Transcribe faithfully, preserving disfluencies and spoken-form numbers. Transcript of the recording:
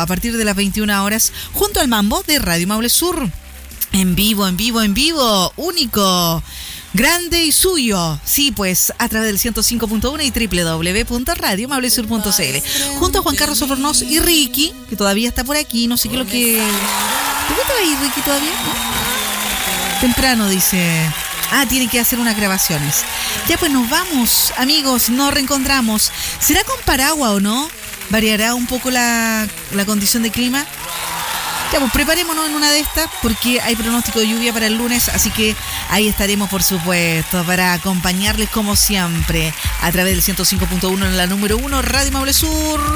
a partir de las veintiuna horas junto al Mambo de Radio Maule Sur. En vivo, en vivo, en vivo, único, grande y suyo. Sí, pues a través del ciento cinco punto uno y doble u doble u doble u punto radio maule sur punto c l. Junto a Juan Carlos Albornoz y Ricky, que todavía está por aquí. No sé qué es lo que... ¿Por qué te va a ir, Ricky, todavía? ¿No? Temprano, dice... Ah, tiene que hacer unas grabaciones. Ya pues nos vamos, amigos, nos reencontramos. ¿Será con paraguas o no? ¿Variará un poco la, la condición de clima? Ya pues preparémonos en una de estas porque hay pronóstico de lluvia para el lunes, así que ahí estaremos por supuesto para acompañarles como siempre a través del ciento cinco punto uno en la número uno Radio Maule Sur.